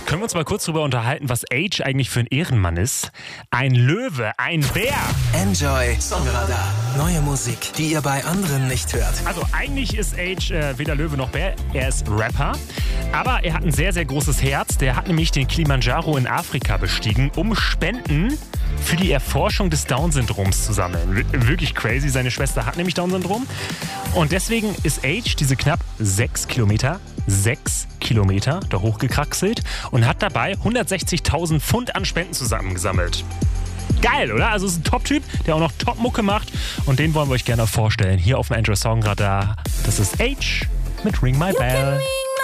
Können wir uns mal kurz darüber unterhalten, was Age eigentlich für ein Ehrenmann ist? Ein Löwe, ein Bär. Enjoy Songradar. Neue Musik, die ihr bei anderen nicht hört. Also eigentlich ist Age weder Löwe noch Bär, er ist Rapper. Aber er hat ein sehr, sehr großes Herz. Der hat nämlich den Kilimanjaro in Afrika bestiegen, um Spenden für die Erforschung des Down-Syndroms zu sammeln. Wirklich crazy. Seine Schwester hat nämlich Down-Syndrom. Und deswegen ist Age diese knapp 6 Kilometer da hochgekraxelt und hat dabei 160.000 Pfund an Spenden zusammengesammelt. Geil, oder? Also es ist ein Top-Typ, der auch noch Top-Mucke macht. Und den wollen wir euch gerne vorstellen. Hier auf dem Enjoy Songradar. Das ist Age mit Ring My Bell.